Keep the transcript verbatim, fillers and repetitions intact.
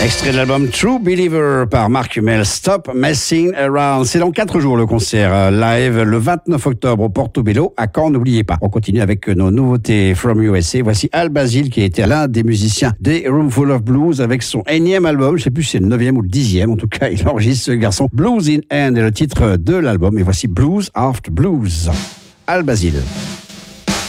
Extrait de l'album True Believer par Mark Hummel, Stop Messing Around. C'est dans quatre jours le concert euh, live, le vingt-neuf octobre au Portobello à Caen, n'oubliez pas. On continue avec nos nouveautés from U S A. Voici Al Bazil qui était l'un des musiciens des Roomful of Blues avec son énième album. Je sais plus si c'est le neuvième ou le dixième. En tout cas, il enregistre ce garçon. Blues in Hand est le titre de l'album. Et voici Blues After Blues. Al Bazil.